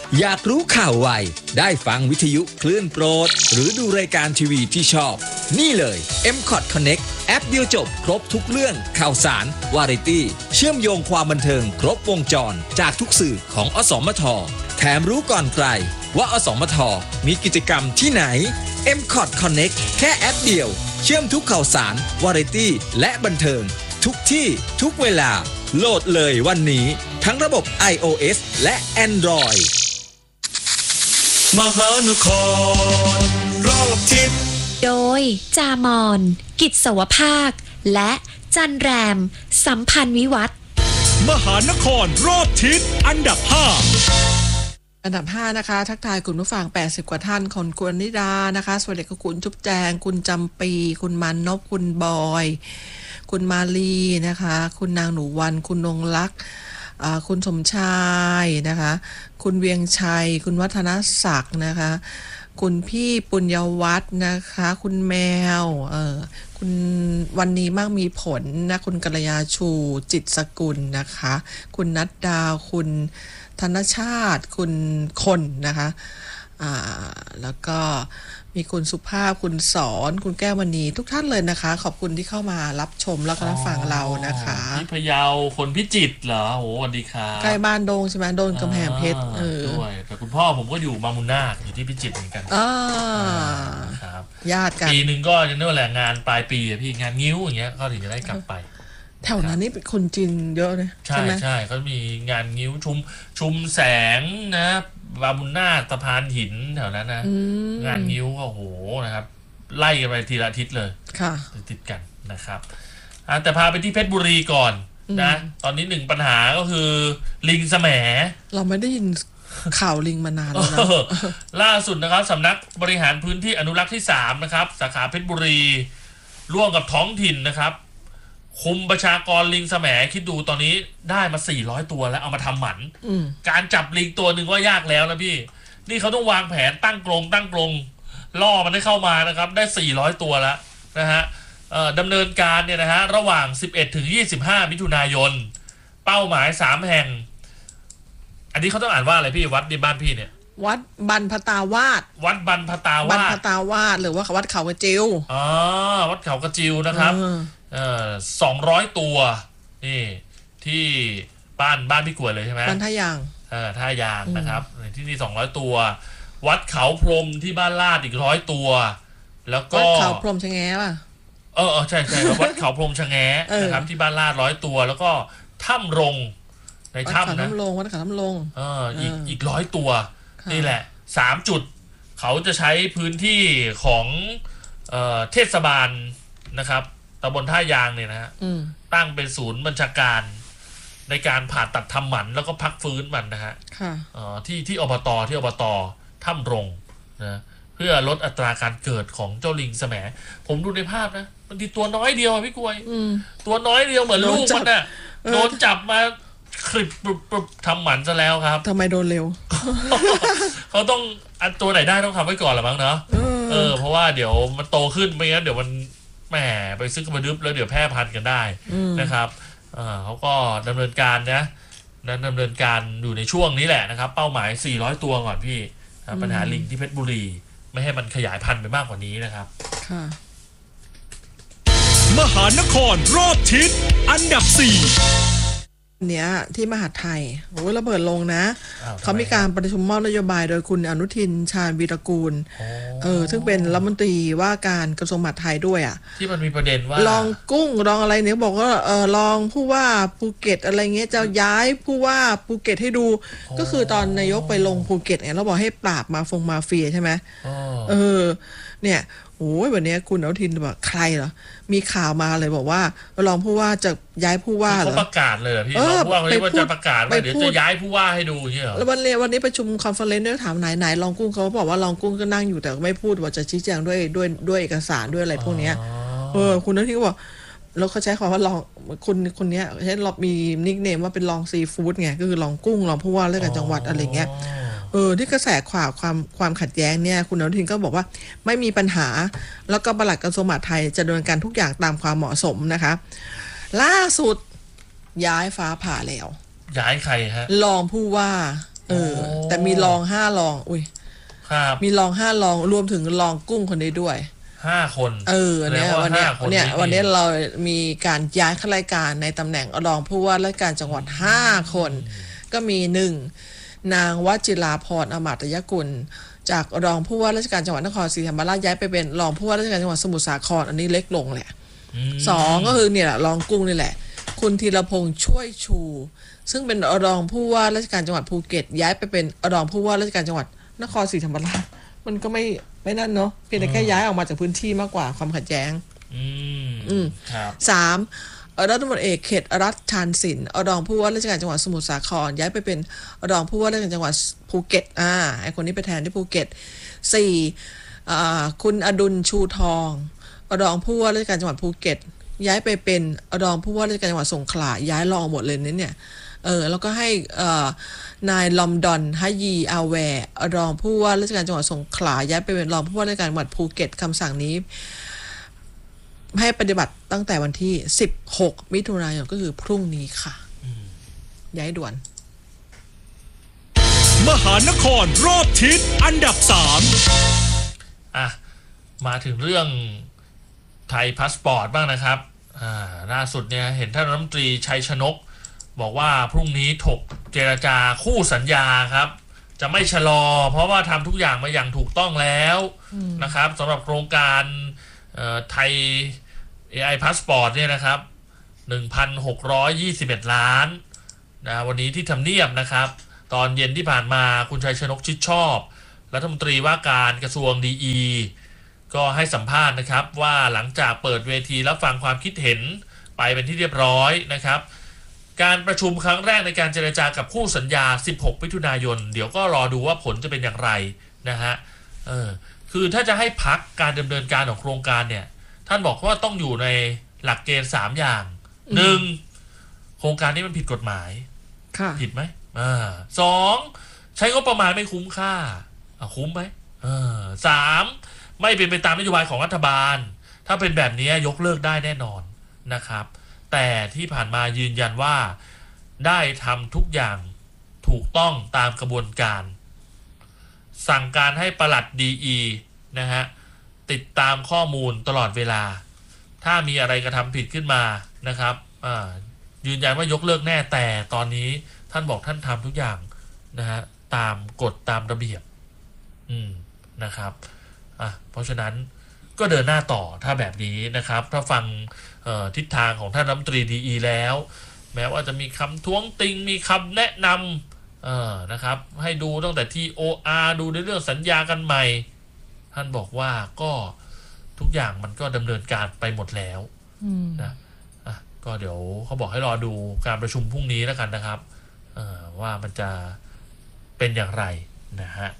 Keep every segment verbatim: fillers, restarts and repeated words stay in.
อยากรู้ข่าวไวได้ฟังวิทยุคลื่นโปรดหรือดูรายการทีวีที่ชอบนี่เลย เอ็ม คอท Connect แอปเดียวจบครบทุกเรื่องข่าวสารวาไรตี้เชื่อมโยงความบันเทิงครบวงจรจากทุกสื่อของอสมทแถมรู้ก่อนใครว่าอสมทมีกิจกรรมที่ไหน เอ็ม คอท Connect แค่แอปเดียวเชื่อมทุกข่าวสารวาไรตี้และบันเทิงทุกที่ทุกเวลาโหลดเลยวันนี้ทั้งระบบ iOS และ Android มหานครรอบทิศโดยจามอนกิจสวภาคและจันแรมสัมพันธ์วิวัฒน์มหานครรอบทิศอันดับห้าอันดับห้านะคะทักทายคุณผู้ฟังแปดสิบกว่าท่านคนกวนนิดานะคะสวัสดีคุณจุ๊บแจงคุณจำปีคุณมานพคุณบอยคุณมาลีนะคะคุณนางหนูวันคุณนงลักษณ์คุณสมชายนะคะคุณเวียงชัยคุณวัฒนศักดิ์นะคะคุณพี่ปุญญวัฒน์นะคะคุณแมวเออคุณวันนี้มั่งมีผลนะคุณกัลยาชูจิตสกุลนะคะคุณนัดดาวคุณธนชาติคุณคนนะคะอ่าแล้วก็มีคุณสุภาพคุณสอนคุณแก้วมณีทุกท่านเลยนะคะขอบคุณที่เข้ามารับชมแล้วก็รับฟังเรานะคะพี่พะเยาคนพิจิตรเหรอโหสวัสดีครับใกล้บ้านโดงใช่ไหมโดนกำแพงเพชรเออด้วยแต่คุณพ่อผมก็อยู่บางมุนนาคอยู่ที่พิจิตรเหมือนกันอ่าครับญาติกันปีหนึ่งก็จะนั่นแหละงานปลายปีอะพี่งานงิ้วอย่างเงี้ยเขาถึงจะได้กลับไปแถวนั้นนี่เป็นคนจีนเยอะเลยใช่ใช่เขามีงานงิ้วชุมชุมแสงนะบาบุญนาคสะพานหินแถวนั้นนะงานงิ้วก็โหนะครับไล่กันไปทีละอาทิตย์เลยค่ะติดกันนะครับแต่พาไปที่เพชรบุรีก่อนนะตอนนี้หนึ่งปัญหาก็คือลิงแสมเราไม่ได้ยินข่าวลิงมานานแล้วนะล่าสุดนะครับสำนักบริหารพื้นที่อนุรักษ์ที่สามนะครับสาขาเพชรบุรีร่วมกับท้องถิ่นนะครับคุมประชากรลิงแสมคิดดูตอนนี้ได้มาสี่ร้อยตัวแล้วเอามาทำหมันการจับลิงตัวหนึ่งว่ายากแล้วนะพี่นี่เขาต้องวางแผนตั้งกรงตั้งกรงล่อมันให้เข้ามานะครับได้สี่ร้อยตัวแล้วนะฮะดำเนินการเนี่ยนะฮะระหว่างสิบเอ็ดถึงยี่สิบห้ามิถุนายนเป้าหมายสามแห่งอันนี้เขาต้องอ่านว่าอะไรพี่วัดในบ้านพี่เนี่ยวัดบรรพตาวาสวัดบรรพตาวาสบรรพตาวาสหรือว่าวัดเขากระจิวอ๋อวัดเขากระจิวนะครับเอ่อสองร้อยตัวนี่ที่บ้านบ้านพี่กวยเลยใช่ไหมบ้านท่ายางเออท่ายางนะครับที่นี่สองร้อยตัววัดเขาพรมที่บ้านลาดอีกร้อยตัวแล้วก็วัดเขาพรมชะแงป่ะเออใช่ใช่วัดเขาพรมชะแงนะครับที่บ้านลาดร้อยตัวแล้วก็ถ้ำรงในถ้ำนะวัดเขาถ้ำรงวัดเขาถ้ำรงเอออีกอีกร้อยตัวนี่แหละสามจุดเขาจะใช้พื้นที่ของเอ่อเทศบาลนะครับตำบลท่ายางเนี่ยนะฮะตั้งเป็นศูนย์บัญชาการในการผ่าตัดทำหมันแล้วก็พักฟื้นมันนะฮะที่ที่อบตที่อบตถ้ำรงนะเพื่อลดอัตราการเกิดของเจ้าลิงแสมผมดูในภาพนะบางทีตัวน้อยเดียวพี่กวยตัวน้อยเดียวเหมือนลูกมันน่ะโดนจับมาคลิปปรุบทำหมันซะแล้วครับทำไมโดนเร็วเขาต้องอันตัวไหนได้ต้องทำไว้ก่อนหรือมั้งเนาะเออเพราะว่าเดี๋ยวมันโตขึ้นไม่งั้นเดี๋ยวมันแหมไปซื้อกระดึบแล้วเดี๋ยวแพร่พันธุ์กันได้นะครับเขาก็ดำเนินการนะนั้นดำเนินการอยู่ในช่วงนี้แหละนะครับเป้าหมายสี่ร้อยตัวก่อนพี่ปัญหาลิงที่เพชรบุรีไม่ให้มันขยายพันธุ์ไปมากกว่านี้นะครับค่ะมหานครรอบทิศอันดับสี่เนี้ยที่มหาไทยโอ้ระเบิดลงนะเขามีการประชุมมอบนโยบายโดยคุณอนุทินชาญวีรกูลเออซึ่งเป็นรัฐมนตรีว่าการกระทรวงมหาดไทยด้วยอ่ะที่มันมีประเด็นว่าลองกุ้งลองอะไรเนี่ยบอกว่าเออลองผู้ว่าภูเก็ตอะไรเงี้ยจะย้ายผู้ว่าภูเก็ตให้ดูก็คือตอนนายกไปลงภูเก็ตเนี่ยเราบอกให้ปราบมาฟงมาเฟียใช่ไหมเออเนี่ยโอ้ยวันนี้คุณอนุทินบอกใครเหรอมีข่าวมาเลยบอกว่ารองผู้ว่าจะย้ายผู้ว่าเหรอเขาประกาศเลยพี่รองผู้ว่าเขาจะประกาศว่าเดี๋ยวจะย้ายผู้ว่าให้ดูใช่เหรอแล้ววันนี้วันนี้ประชุมคอนเฟอเรนซ์ด้วยถามไหนไหนรองกุ้งเขาบอกว่ารองกุ้งก็นั่งอยู่แต่ไม่พูดว่าจะชี้แจงด้วยด้วยด้วยเอกสารด้วยอะไรพวกนี้เออคุณอนุทินก็บอกแล้วเขาใช้คำว่าลองคนคนนี้ใช้เรามีนิคเนมว่าเป็นรองซีฟู้ดไงก็คือรองกุ้งรองผู้ว่าเรื่องการจังหวัดอะไรเงี้ยเออที่กระแสข่าวความความขัดแย้งเนี่ยคุณอนุทินก็บอกว่าไม่มีปัญหาแล้วก็ปลัดกระทรวงมหาดไทยจะดำเนินการทุกอย่างตามความเหมาะสมนะคะล่าสุดย้ายฟ้าผ่าแล้วย้ายใครฮะรองผู้ว่าเออแต่มีรองห้ารองอุ้ยครับมีรองห้ารองรวมถึงรองกุ้งคนนี้ด้วยห้าคนเออเนี่ยวันนี้เนี่ยวันนี้เรามีการย้ายข้าราชการในตำแหน่งรองผู้ว่าราชการจังหวัดห้าคนก็มีหนึ่งนางวจิราพรอมาตยกุลจากรองผู้ว่าราชการจังหวัดนครศรีธรรมราชย้ายไปเป็นรองผู้ว่าราชการจังหวัดสมุทรสาครอันนี้เล็กลงแหละสองก็คือเนี่ยแหละรองกุ้งนี่แหละคุณธีรพงษ์ช่วยชูซึ่งเป็นรองผู้ว่าราชการจังหวัดภูเก็ตย้ายไปเป็นรองผู้ว่าราชการจังหวัดนครศรีธรรมราชมันก็ไม่ไม่นั่นเนาะเพียงแต่แค่ย้ายออกมาจากพื้นที่มากกว่าความขัดแย้งอืมอืมครับสามรัฐมนตรีเอกเขตรัฐชานสินรองผู้ว่าราชการจังหวัดสมุทรสาครย้ายไปเป็นรองผู้ว่าราชการจังหวัดภูเก็ตอ่าไอคนนี้ไปแทนที่ภูเก็ตสี่อ่าคุณอดุลชูทองรองผู้ว่าราชการจังหวัดภูเก็ตย้ายไปเป็นรองผู้ว่าราชการจังหวัดสงขลาย้ายรองหมดเลยเนี่ยเออแล้วก็ให้อ่านายลอมดอนฮยีอาแวร์รองผู้ว่าราชการจังหวัดสงขลาย้ายไปเป็นรองผู้ว่าราชการจังหวัดภูเก็ตคำสั่งนี้ให้ปฏิบัติตั้งแต่วันที่สิบหกมิถุนายนก็คือพรุ่งนี้ค่ะย้ายด่วนมหานครรอบทิศอันดับสามอ่ะมาถึงเรื่องไทยพาสปอร์ตบ้างนะครับอ่าล่าสุดเนี่ยเห็นท่านรัฐมนตรีชัยชนกบอกว่าพรุ่งนี้ถกเจรจาคู่สัญญาครับจะไม่ชะลอเพราะว่าทำทุกอย่างมาอย่างถูกต้องแล้วนะครับสำหรับโครงการไทย เอ ไอ Passport เนี่ยนะครับ หนึ่งพันหกร้อยยี่สิบเอ็ด ล้านนะวันนี้ที่ทำเนียบนะครับตอนเย็นที่ผ่านมาคุณชัยชนกชิดชอบรัฐมนตรีว่าการกระทรวงดีอีก็ให้สัมภาษณ์นะครับว่าหลังจากเปิดเวทีรับฟังความคิดเห็นไปเป็นที่เรียบร้อยนะครับการประชุมครั้งแรกในการเจรจากับคู่สัญญาสิบหกมิถุนายนเดี๋ยวก็รอดูว่าผลจะเป็นอย่างไรนะฮะเออคือถ้าจะให้พักการดำเนินการของโครงการเนี่ยท่านบอกว่าต้องอยู่ในหลักเกณฑ์สามอย่างหนึ่งโครงการนี้มันผิดกฎหมายผิดไหมอ่าสองใช้งบประมาณไม่คุ้มค่าคุ้มไหมอ่าสามไม่เป็นไปตามนโยบายของรัฐบาลถ้าเป็นแบบนี้ยกเลิกได้แน่นอนนะครับแต่ที่ผ่านมายืนยันว่าได้ทำทุกอย่างถูกต้องตามกระบวนการสั่งการให้ปลัดดีอีนะฮะติดตามข้อมูลตลอดเวลาถ้ามีอะไรกระทำผิดขึ้นมานะครับยืนยันว่ายกเลิกแน่แต่ตอนนี้ท่านบอกท่านทำทุกอย่างนะฮะตามกฎตามระเบียบอืมนะครับอ่ะเพราะฉะนั้นก็เดินหน้าต่อถ้าแบบนี้นะครับถ้าฟังทิศทางของท่านรัฐมนตรีดีอีแล้วแม้ว่าจะมีคำท้วงติงมีคำแนะนำเออนะครับให้ดูตั้งแต่ ที โอ อาร์ ดูในเรื่องสัญญากันใหม่ท่านบอกว่าก็ทุกอย่างมันก็ดำเนินการไปหมดแล้วนะอ่ะก็เดี๋ยวเขาบอกให้รอดูการประชุมพรุ่งนี้แล้วกันนะครับเออว่ามันจะเป็นอย่างไรนะฮะ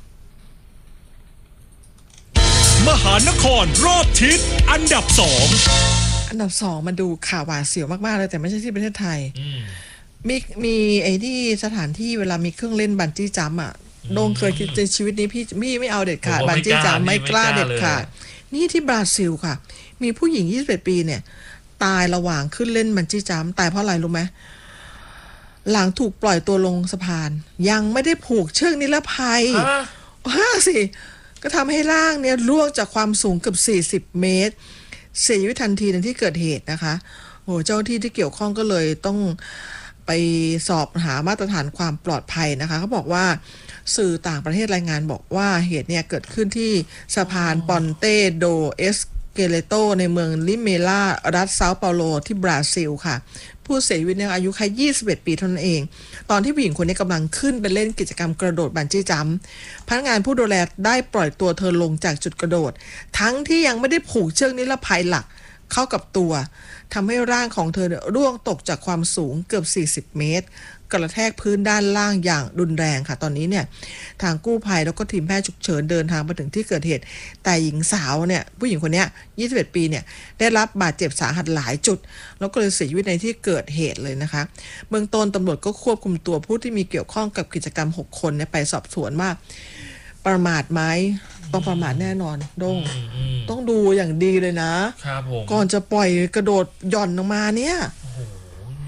มหานครรอบทิศอันดับสองอันดับสองมันดูข่าวหวาดเสียวมากๆเลยแต่ไม่ใช่ที่ประเทศไทยมีมีไอ้ที่สถานที่เวลามีเครื่องเล่นบันจี้จัมป์อ่ะโด่งเคยคิดในชีวิตนี้พี่พี่ไม่เอาเด็ดขาดบันจี้จัมป์ไม่กล้าเด็ดขาดนี่ที่บราซิลค่ะมีผู้หญิงยี่สิบเอ็ดปีเนี่ยตายระหว่างขึ้นเล่นบันจี้จัมป์ตายเพราะอะไรรู้ไหมหลังถูกปล่อยตัวลงสะพานยังไม่ได้ผูกเชือกนิรภัยฮ่าสิก็ทำให้ร่างเนี่ยร่วงจากความสูงเกือบสี่สิบเมตรเสียชีวิตทันทีในที่เกิดเหตุนะคะโอ้เจ้าที่ที่เกี่ยวข้องก็เลยต้องไปสอบหามาตรฐานความปลอดภัยนะคะเขาบอกว่าสื่อต่างประเทศรายงานบอกว่าเหตุเนี่ยเกิดขึ้นที่สะพานปอนเตโดเอสเกเลโตในเมืองลิเมล่ารัฐเซาเปาโลที่บราซิลค่ะผู้เสียชีวิตเนี่ยอายุแค่ยี่สิบเอ็ดปีเท่านั้นเองตอนที่ผู้หญิงคนนี้กำลังขึ้นไปเล่นกิจกรรมกระโดดบันจี้จัมป์พนักงานผู้ดูแลได้ปล่อยตัวเธอลงจากจุดกระโดดทั้งที่ยังไม่ได้ผูกเชือกนิรภัยหลักเข้ากับตัวทำให้ร่างของเธอร่วงตกจากความสูงเกือบสี่สิบเมตรกระแทกพื้นด้านล่างอย่างรุนแรงค่ะตอนนี้เนี่ยทางกู้ภัยแล้วก็ทีมแพทย์ฉุกเฉินเดินทางมาถึงที่เกิดเหตุแต่หญิงสาวเนี่ยผู้หญิงคนนี้ยี่สิบเอ็ดปีเนี่ยได้รับบาดเจ็บสาหัสหลายจุดแล้วก็เลยเสียชีวิตในที่เกิดเหตุเลยนะคะเบื้องต้นตำรวจก็ควบคุมตัวผู้ที่มีเกี่ยวข้องกับกิจกรรมหกคนเนี่ยไปสอบสวนว่าประมาทไหมต้องประมาทแน่นอนดงต้องดูอย่างดีเลยนะครับผมก่อนจะปล่อยกระโดดหย่อนลงมาเนี่ยโอ้โหหวาดเ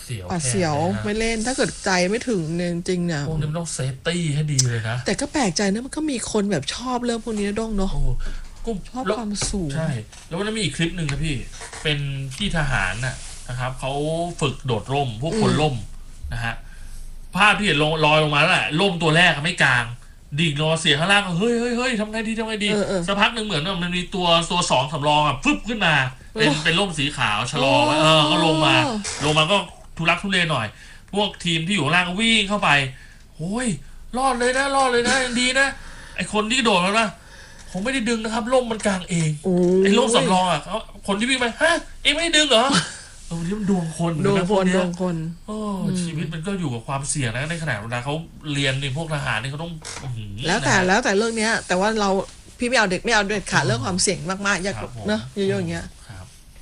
เสียวหวาดเสียวแค่ไหนฮะไม่เล่นถ้าเกิดใจไม่ถึงเนี่ยจริงๆเนี่ยพวกนี้มันต้องเซฟตี้ให้ดีเลยนะแต่ก็แปลกใจนะมันก็มีคนแบบชอบเรื่องพวกนี้นะด้งเนาะโอ้กูชอบแล้วความสูงใช่ แล้วมันมีอีกคลิปหนึ่งนะพี่ เป็นพี่ทหารน่ะนะครับเขาฝึกโดดร่ม พวกคนร่มนะฮะภาพที่เห็นลงลอยลงมาแล้วแหละร่มตัวแรกไม่กลางดิ่งลงมาเสียข้างล่างเฮ้ยเฮ้ยเฮ้ยทำไงดีทำไงดีเออเออสักพักหนึ่งเหมือนว่ามันมีตัวตัวสองสำรองอ่ะฟึบขึ้นมา เป็นเป็นร่มสีขาวชะลอไว้เออก็ลงมา ลงมาก็ทุลักทุเลหน่อย พวกทีมที่อยู่ข้างล่างก็วิ่งเข้าไปโอ้ยรอดเลยนะรอดเลยนะยังดีนะไอคนที่โดดมานะผมไม่ได้ดึงนะครับร่มมันกลางเองโอ้ไอ้ร่มสำรองอ่ะเขาคนที่วิ่งไปฮะเอ็งไม่ได้ดึงเหรอเออนี่มันดวงคนดวงะคนพกเยดวงคนโอ้ชีวิตมันก็อยู่กับความเสี่ยงนะในขณะเวลาเขาเรียนนี่พวกทหารนี่เขาต้องอื้อหือแล้วแต่นะแล้วแต่เรื่องเนี้ย แต่ว่าเราพี่ไม่เอาเด็กไม่เอาเด็ดขาดเรื่องความเสี่ยงมากๆอยากครับผมเนอะเยอะๆอย่างเงี้ยครับ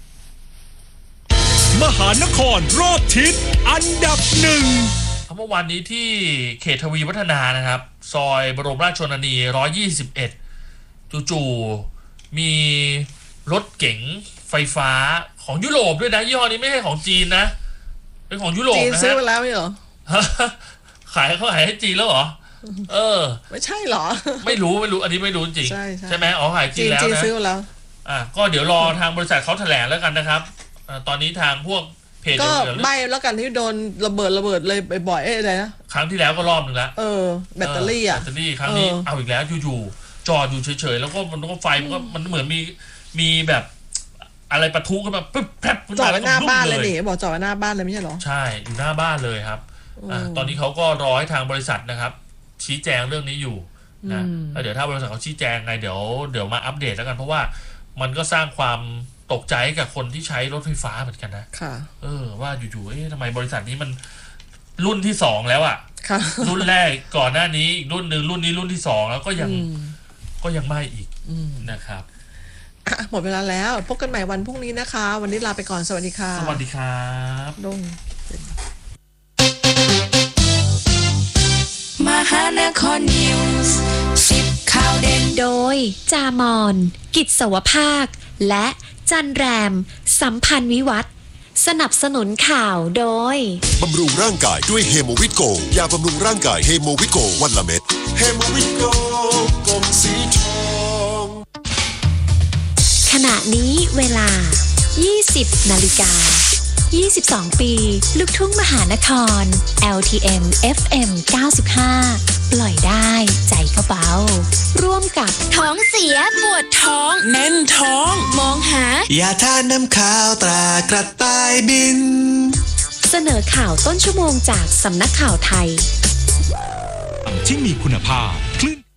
มหานครรอบทิศอันดับหนึ่งเมื่อวานนี้ที่เขตทวีวัฒนานะครับ ซอยบรมราชชนนีหนึ่งร้อยยี่สิบเอ็ดจู่ๆมีรถเก๋งไฟฟ้าของยุโรปด้วยนะยี่ห้อนี้ไม่ใช่ของจีนนะ เป็นของยุโรปจีนนะซื้อฮะไปแล้วไม่เหรอขายเขาขายให้จีนแล้วเหรอ เออไม่ใช่เหรอไม่รู้ไม่รู้อันนี้ไม่รู้จริงใช่ใช่ใช่ไหมอ๋อขายจีจีนนแล้วจีนนะซื้อไปแล้วอ่ะก็เดี๋ยวรอทางบริษัทเขาแถลงแล้วกันนะครับอ่าตอนนี้ทางพวกเพจก็เดี๋ยวใบแล้วกันที่โดนระเบิดระเบิดเลยบ่อยๆเอ้ยอะไรนะครั้งที่แล้วก็รอบหนึ่งแล้วเออแบตเตอรี่อ่ะแบตเตอรี่ครั้งนี้เออเอาอีกแล้วอยู่ๆจอดอยู่เฉยๆแล้วก็มันก็ไฟมันก็มันเหมือนมีมีแบบอะไรปะทุขึ้นมาปึ๊บแป๊บขึ้นจอมาดไว้หน้าบ้านเลยแวก็นี่บอกจอดไว้หน้าบ้านเลยไม่ใช่เหรอใช่อยู่หน้าบ้านเลยครับอ่ะอืมตอนนี้เขาก็รอให้ทางบริษัทนะครับ ชี้แจงเรื่องนี้อยู่นะอืมแล้วเดี๋ยวถ้าบริษัทเขาชี้แจงไงเดี๋ยวเดี๋ยวมาอัปเดตแล้วกันเพราะว่ามันก็สร้างความตกใจให้กับคนที่ใช้รถไฟฟ้าเหมือนกันนะค่ะเออว่าอยู่ๆเอ๊ะทำไมบริษัทนี้มันรุ่นที่สองแล้วอะค่ะรุ่นแรกก่อนหน้านี้อีกรุ่นหนึ่งรุ่นนี้รุ่นที่สองแล้วก็ยังอืมก็ยังไม่อีกอืมนะครับอ่ะหมดเวลาแล้วพบกันใหม่วันพรุ่งนี้นะคะ วันนี้ลาไปก่อนสวัสดีค่ะสวัสดีครับดงมหานครนิวส์สิบข่าวเด่นโดยจามอน กิจสวภาค และจันแรม สัมพันธ์วิวัฒน์สนับสนุนข่าวโดยบำรุงร่างกายด้วยเฮโมวิตโกยาบำรุงร่างกายเฮโมวิตโกวันละเม็ดเฮโมวิตโกกลมสีทองขณะนี้เวลา ยี่สิบนาฬิกายี่สิบสอง ปี ลูกทุ่งมหานคร แอล ที เอ็ม เอฟ เอ็ม เก้าสิบห้า ปล่อยได้ใจก็เบา ร่วมกับท้องเสียปวดท้องแน่นท้อง มองหายาทาน้ำขาวตรากระต่ายบินเสนอข่าวต้นชั่วโมงจากสำนักข่าวไทยที่มีคุณภาพคลื่น